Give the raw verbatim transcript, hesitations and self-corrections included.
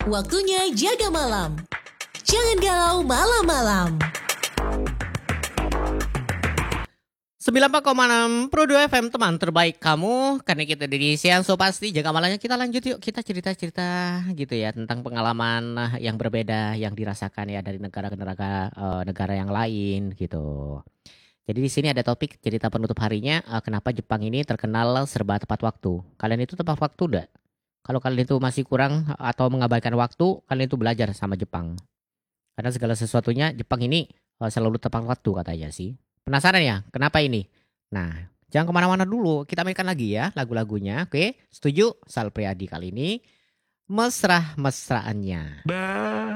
Waktunya jaga malam. Jangan galau malam-malam. sembilan puluh empat koma enam Pro dua F M, teman terbaik kamu. Karena kita dari siang, so pasti jaga malamnya. Kita lanjut yuk, kita cerita-cerita gitu ya tentang pengalaman eh, yang berbeda yang dirasakan ya dari negara ke negara eh, negara yang lain gitu. Jadi di sini ada topik cerita penutup harinya, eh, kenapa Jepang ini terkenal serba tepat waktu. Kalian itu tepat waktu enggak? Kalau kalian itu masih kurang eh, atau mengabaikan waktu, kalian itu belajar sama Jepang. Karena segala sesuatunya Jepang ini eh, selalu tepat waktu katanya sih. Penasaran ya kenapa ini? Nah, jangan kemana-mana dulu. Kita mainkan lagi ya lagu-lagunya. Oke, setuju? Sal Priadi kali ini mesra-mesraannya.